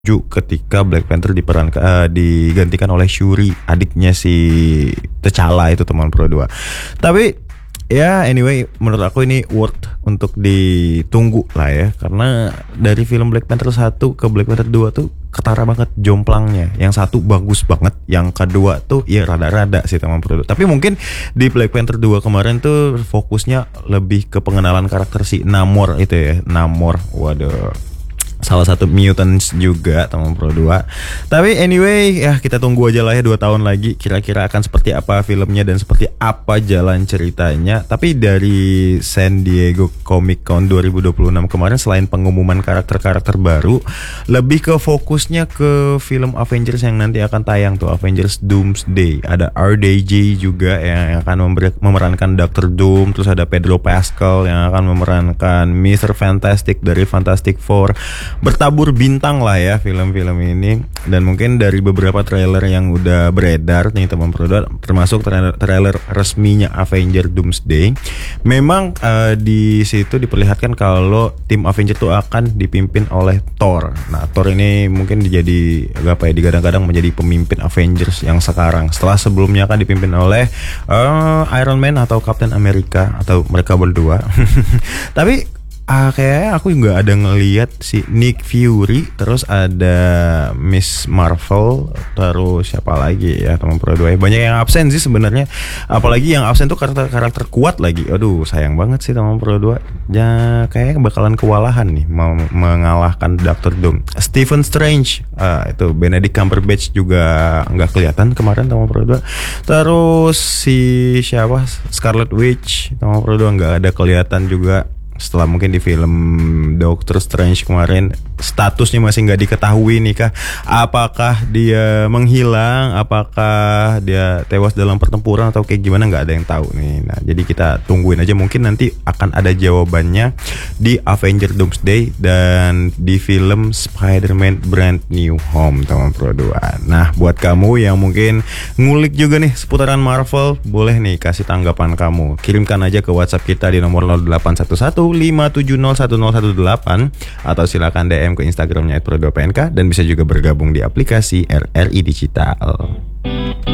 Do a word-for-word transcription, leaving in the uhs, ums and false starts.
ketika Black Panther diperankan uh, digantikan oleh Shuri, adiknya si T'Challa itu teman Pro dua. Tapi ya anyway, menurut aku ini worth untuk ditunggu lah ya, karena dari film Black Panther satu ke Black Panther dua tuh ketara banget jomplangnya. Yang satu bagus banget, yang kedua tuh ya rada-rada sih teman Pro dua. Tapi mungkin di Black Panther dua kemarin tuh fokusnya lebih ke pengenalan karakter si Namor itu ya. Namor, waduh, salah satu mutants juga teman Pro dua. Tapi anyway, ya kita tunggu aja lah ya dua tahun lagi kira-kira akan seperti apa filmnya dan seperti apa jalan ceritanya. Tapi dari San Diego Comic Con dua ribu dua puluh enam kemarin, selain pengumuman karakter-karakter baru, lebih ke fokusnya ke film Avengers yang nanti akan tayang tuh, Avengers Doomsday. Ada R D J juga yang akan member- memerankan Doctor Doom. Terus ada Pedro Pascal yang akan memerankan Mister Fantastic dari Fantastic Four. Bertabur bintang lah ya film-film ini. Dan mungkin dari beberapa trailer yang udah beredar nih teman Pro dua, termasuk trailer, trailer resminya Avenger Doomsday, memang uh, di situ diperlihatkan kalau tim Avenger itu akan dipimpin oleh Thor. Nah, Thor ini mungkin jadi apa ya, digadang-gadang menjadi pemimpin Avengers yang sekarang, setelah sebelumnya kan dipimpin oleh uh, Iron Man atau Captain America, atau mereka berdua. Tapi Ah, kayaknya aku juga ada ngelihat si Nick Fury, terus ada Miss Marvel, terus siapa lagi ya teman Pro dua. Banyak yang absen sih sebenarnya. Apalagi yang absen tuh karakter-karakter kuat lagi. Aduh, sayang banget sih teman Pro dua. Ya kayaknya bakalan kewalahan nih mau mengalahkan Doctor Doom. Stephen Strange, ah, itu Benedict Cumberbatch juga nggak kelihatan kemarin teman Pro dua. Terus si siapa, Scarlet Witch teman Pro dua nggak ada kelihatan juga. Setelah mungkin di film Doctor Strange kemarin statusnya masih nggak diketahui nih kah, apakah dia menghilang, apakah dia tewas dalam pertempuran atau kayak gimana, nggak ada yang tahu nih. Nah jadi kita tungguin aja, mungkin nanti akan ada jawabannya di Avenger Doomsday dan di film Spider-Man Brand New Home teman Pro dua. Nah buat kamu yang mungkin ngulik juga nih seputaran Marvel, boleh nih kasih tanggapan kamu, kirimkan aja ke WhatsApp kita di nomor nol delapan satu satu lima tujuh nol satu nol satu delapan, atau silakan D M ke Instagramnya et pro dua p n k, dan bisa juga bergabung di aplikasi R R I Digital.